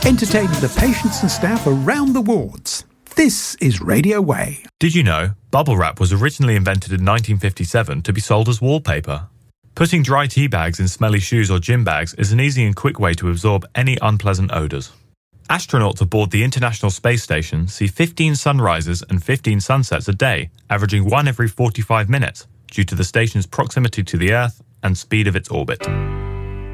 entertaining the patients and staff around the wards. This is Radio Way. Did you know bubble wrap was originally invented in 1957 to be sold as wallpaper? Putting dry tea bags in smelly shoes or gym bags is an easy and quick way to absorb any unpleasant odours. Astronauts aboard the International Space Station see 15 sunrises and 15 sunsets a day, averaging one every 45 minutes, due to the station's proximity to the Earth and speed of its orbit.